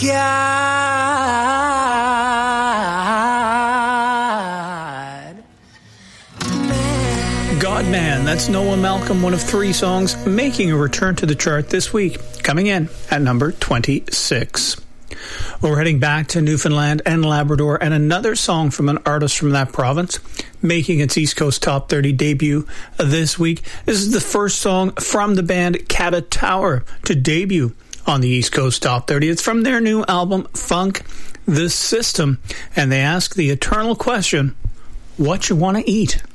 Godman, that's Noah Malcolm, one of 3 songs making a return to the chart this week, coming in at number 26. We're heading back to Newfoundland and Labrador, and another song from an artist from that province making its East Coast Top 30 debut this week. This is the first song from the band Cabot Tower to debut on the East Coast Top 30. It's from their new album, Funk the System, and they ask the eternal question, what you want to eat?